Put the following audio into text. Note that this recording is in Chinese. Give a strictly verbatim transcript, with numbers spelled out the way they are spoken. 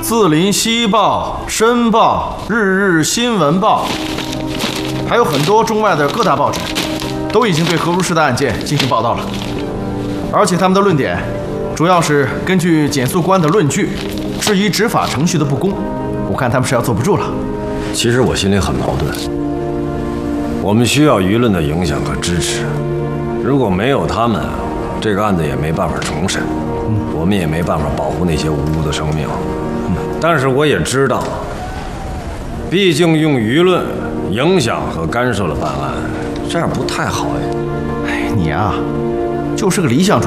字林西报、申报、日日新闻报，还有很多中外的各大报纸，都已经对何如氏的案件进行报道了。而且他们的论点，主要是根据检诉官的论据，质疑执法程序的不公。我看他们是要坐不住了。 其实我心里很矛盾，我们需要舆论的影响和支持，如果没有他们，这个案子也没办法重审，我们也没办法保护那些无辜的生命。但是我也知道，毕竟用舆论影响和干涉了办案，这样不太好呀。 哎，你啊，就是个理想主义。